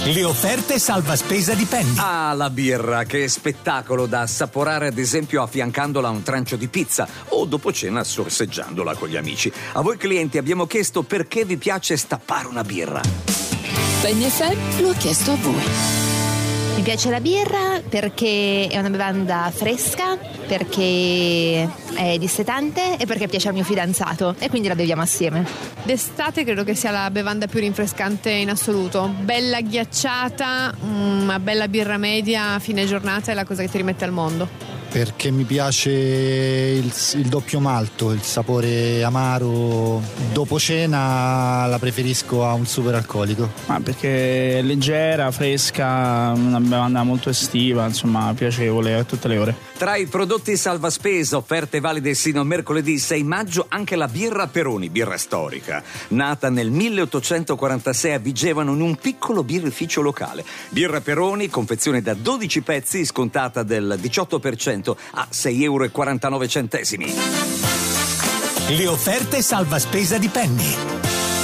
Le offerte salva spesa di Penny. Ah, la birra, che spettacolo da assaporare, ad esempio affiancandola a un trancio di pizza o dopo cena sorseggiandola con gli amici. A voi clienti abbiamo chiesto perché vi piace stappare una birra. Penny FM lo ha chiesto a voi. Mi piace la birra perché è una bevanda fresca, perché è dissetante e perché piace al mio fidanzato e quindi la beviamo assieme. D'estate credo che sia la bevanda più rinfrescante in assoluto. Bella ghiacciata, una bella birra media a fine giornata è la cosa che ti rimette al mondo. Perché mi piace il doppio malto, il sapore amaro. Dopo cena la preferisco a un super alcolico. Perché è leggera, fresca, una bevanda molto estiva, insomma piacevole a tutte le ore. Tra i prodotti salva spesa, offerte valide sino a mercoledì 6 maggio, anche la birra Peroni, birra storica. Nata nel 1846 a Vigevano in un piccolo birrificio locale. Birra Peroni, confezione da 12 pezzi, scontata del 18% a €6,49. Le offerte salva spesa di Penny.